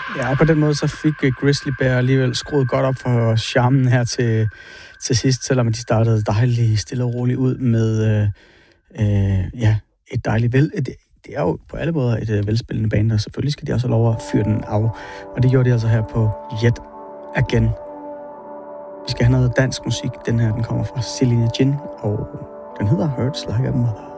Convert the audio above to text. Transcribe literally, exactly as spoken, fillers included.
Ja, og på den måde så fik Grizzly Bear alligevel skruet godt op for charmen her til, til sidst, selvom de startede dejligt stille og roligt ud med øh, øh, ja, et dejligt vel... Det, det er jo på alle måder et øh, velspillende band, og selvfølgelig skal de også have lov at fyre den af. Og det gjorde de altså her på Yet Again. Vi skal have noget dansk musik. Den her, den kommer fra Selina Jin, og den hedder Hurts Like a Mother.